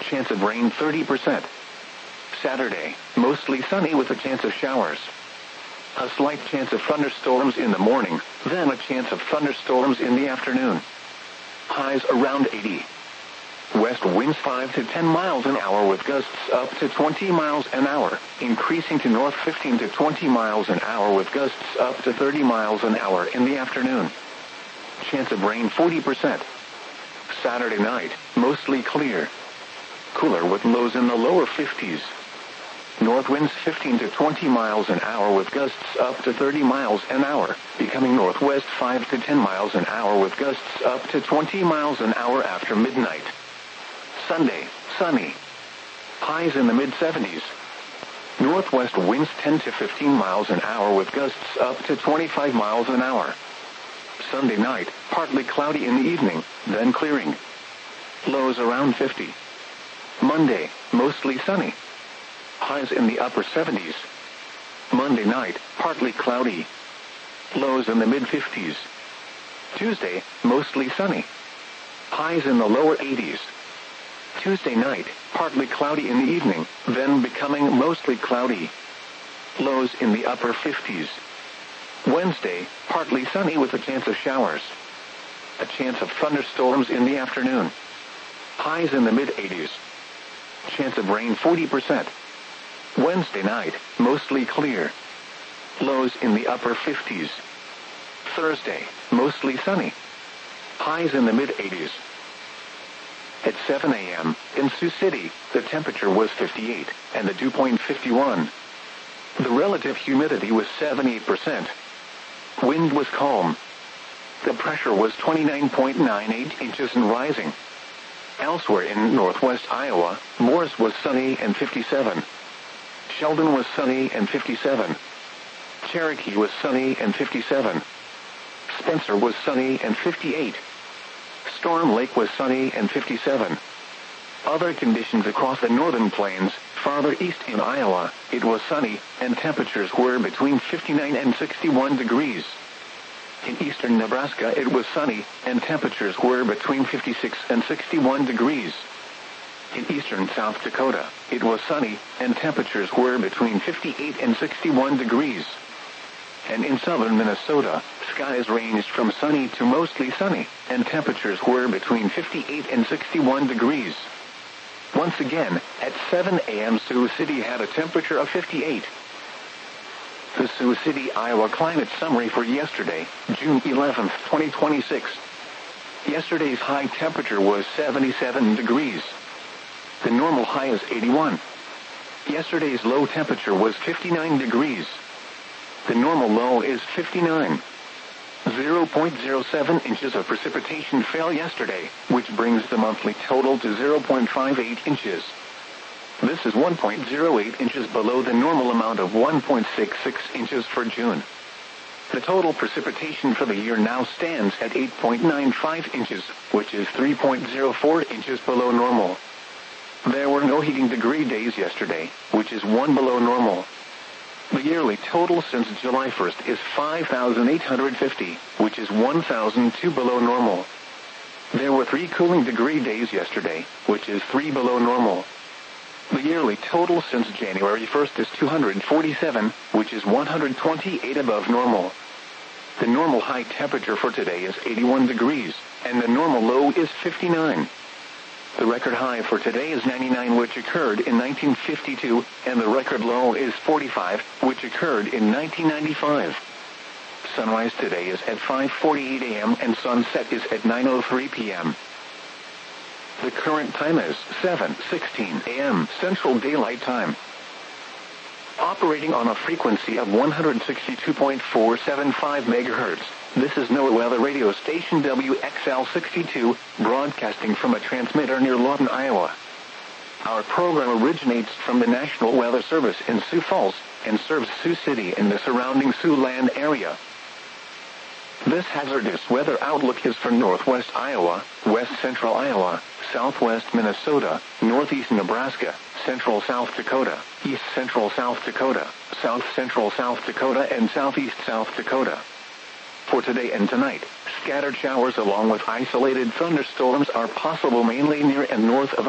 Chance of rain 30%. Saturday, mostly sunny with a chance of showers. A slight chance of thunderstorms in the morning, then a chance of thunderstorms in the afternoon. Highs around 80. West winds 5 to 10 miles an hour with gusts up to 20 miles an hour, increasing to north 15 to 20 miles an hour with gusts up to 30 miles an hour in the afternoon. Chance of rain 40%. Saturday night, mostly clear. Cooler with lows in the lower 50s. North winds 15 to 20 miles an hour with gusts up to 30 miles an hour, becoming northwest 5 to 10 miles an hour with gusts up to 20 miles an hour after midnight. Sunday, sunny. Highs in the mid-70s. Northwest winds 10 to 15 miles an hour with gusts up to 25 miles an hour. Sunday night, partly cloudy in the evening, then clearing. Lows around 50. Monday, mostly sunny. Highs in the upper 70s. Monday night, partly cloudy. Lows in the mid-50s. Tuesday, mostly sunny. Highs in the lower 80s. Tuesday night, partly cloudy in the evening, then becoming mostly cloudy. Lows in the upper 50s. Wednesday, partly sunny with a chance of showers. A chance of thunderstorms in the afternoon. Highs in the mid-80s. Chance of rain 40%. Wednesday night, mostly clear. Lows in the upper 50s. Thursday, mostly sunny. Highs in the mid-80s. At 7 a.m., in Sioux City, the temperature was 58, and the dew point 51. The relative humidity was 78%. Wind was calm. The pressure was 29.98 inches and rising. Elsewhere in northwest Iowa, Morris was sunny and 57. Sheldon was sunny and 57. Cherokee was sunny and 57. Spencer was sunny and 58. Storm Lake was sunny and 57. Other conditions across the northern plains, farther east in Iowa, it was sunny, and temperatures were between 59 and 61 degrees. In eastern Nebraska it was sunny, and temperatures were between 56 and 61 degrees. In eastern South Dakota, it was sunny, and temperatures were between 58 and 61 degrees. And in southern Minnesota, skies ranged from sunny to mostly sunny, and temperatures were between 58 and 61 degrees. Once again, at 7 a.m. Sioux City had a temperature of 58. The Sioux City, Iowa climate summary for yesterday, June 11, 2026. Yesterday's high temperature was 77 degrees. The normal high is 81. Yesterday's low temperature was 59 degrees. The normal low is 59. 0.07 inches of precipitation fell yesterday, which brings the monthly total to 0.58 inches. This is 1.08 inches below the normal amount of 1.66 inches for June. The total precipitation for the year now stands at 8.95 inches, which is 3.04 inches below normal. There were no heating degree days yesterday, which is 1 below normal. The yearly total since July 1st is 5,850, which is 1,002 below normal. There were 3 cooling degree days yesterday, which is 3 below normal. The yearly total since January 1st is 247, which is 128 above normal. The normal high temperature for today is 81 degrees, and the normal low is 59. The record high for today is 99, which occurred in 1952, and the record low is 45, which occurred in 1995. Sunrise today is at 5:48 a.m. and sunset is at 9:03 p.m. The current time is 7:16 a.m. Central Daylight Time. Operating on a frequency of 162.475 megahertz. This is NOAA Weather Radio Station WXL62, broadcasting from a transmitter near Lawton, Iowa. Our program originates from the National Weather Service in Sioux Falls and serves Sioux City and the surrounding Siouxland area. This hazardous weather outlook is for northwest Iowa, west central Iowa, southwest Minnesota, northeast Nebraska, central South Dakota, east central South Dakota, south central South Dakota, and southeast South Dakota. For today and tonight, scattered showers along with isolated thunderstorms are possible mainly near and north of